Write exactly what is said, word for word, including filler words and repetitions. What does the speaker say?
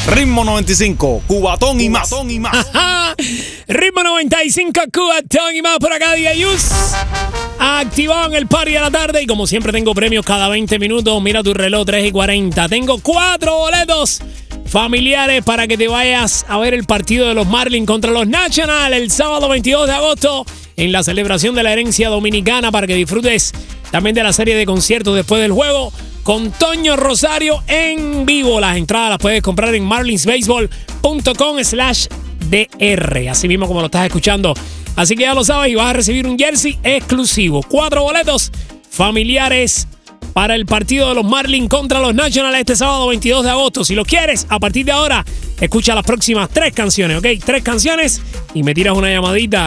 Ritmo noventa y cinco, Cubatón y más. Y más. Ritmo noventa y cinco, Cubatón y más por acá, D J Yus. Activado en el party de la tarde. Y como siempre tengo premios cada veinte minutos. Mira tu reloj, tres y cuarenta. Tengo cuatro boletos familiares para que te vayas a ver el partido de los Marlins contra los Nationals el sábado veintidós de agosto en la celebración de la herencia dominicana, para que disfrutes también de la serie de conciertos después del juego con Toño Rosario en vivo. Las entradas las puedes comprar en marlinsbaseball.com slash dr, así mismo como lo estás escuchando. Así que ya lo sabes, y vas a recibir un jersey exclusivo. Cuatro boletos familiares para el partido de los Marlins contra los Nationals este sábado veintidós de agosto. Si lo quieres, a partir de ahora, escucha las próximas tres canciones, ¿ok? Tres canciones y me tiras una llamadita.